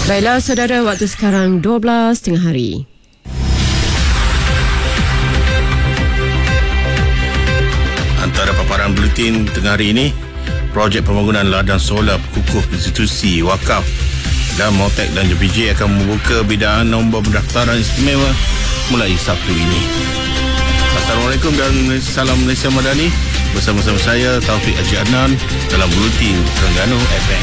Baiklah saudara, waktu sekarang 12 tengah hari. Antara paparan buletin tengah hari ini, projek pembangunan ladang solar berkukuh institusi wakaf dan Motek dan JPJ akan membuka bidaan nombor pendaftaran istimewa mulai Sabtu ini. Assalamualaikum dan salam Malaysia Madani. Bersama-sama saya Taufik Haji Adnan dalam buletin Terengganu FM.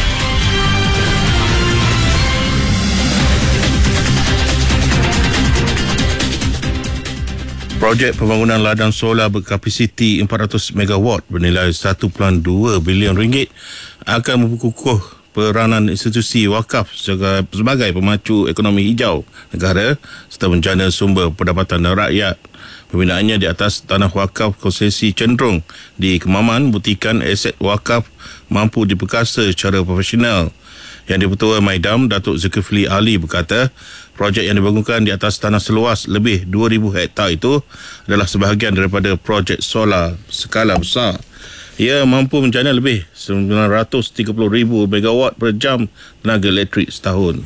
Projek pembangunan ladang solar berkapasiti 400 megawatt bernilai 1.2 bilion ringgit akan memperkukuh peranan institusi wakaf sebagai pemacu ekonomi hijau negara serta menjana sumber pendapatan rakyat. Pembinaannya di atas tanah wakaf konsesi cenderung di Kemaman buktikan aset wakaf mampu diperkasa secara profesional. Yang di-Ketua Maidam, Datuk Zulkifli Ali berkata, projek yang dibangunkan di atas tanah seluas lebih 2,000 hektar itu adalah sebahagian daripada projek solar skala besar. Ia mampu menjana lebih 930,000 megawatt per jam tenaga elektrik setahun.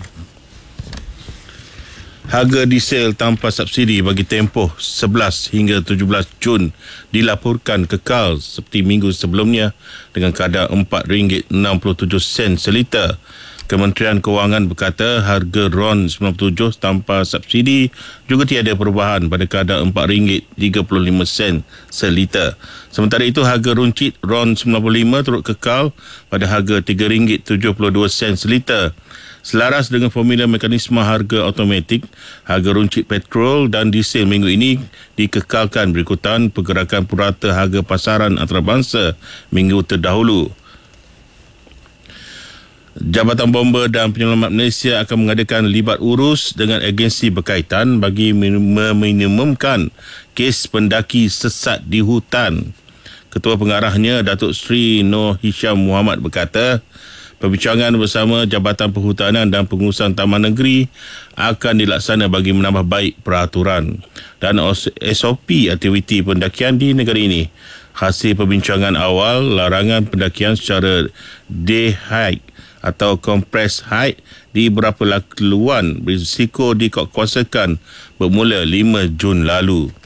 Harga diesel tanpa subsidi bagi tempoh 11 hingga 17 Jun dilaporkan kekal seperti minggu sebelumnya dengan kadar RM4.67 seliter. Kementerian Kewangan berkata harga RON 97 tanpa subsidi juga tiada perubahan pada kadar RM4.35 seliter. Sementara itu harga runcit RON 95 turut kekal pada harga RM3.72 seliter. Selaras dengan formula mekanisme harga automatik, harga runcit petrol dan diesel minggu ini dikekalkan berikutan pergerakan purata harga pasaran antarabangsa minggu terdahulu. Jabatan Bomba dan Penyelamat Malaysia akan mengadakan libat urus dengan agensi berkaitan bagi meminimumkan kes pendaki sesat di hutan. Ketua Pengarahnya, Datuk Seri Nur Hisham Muhammad berkata, perbincangan bersama Jabatan Perhutanan dan Pengurusan Taman Negeri akan dilaksana bagi menambah baik peraturan dan SOP aktiviti pendakian di negara ini. Hasil perbincangan awal, larangan pendakian secara day hike atau compress hike di beberapa laluan berisiko dikuatkuasakan bermula 5 Jun lalu.